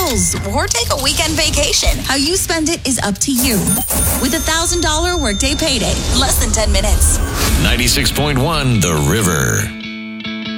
bills or take a weekend vacation. How you spend it is up to you. With $1,000 Workday Payday, less than 10 minutes. 96.1 The River.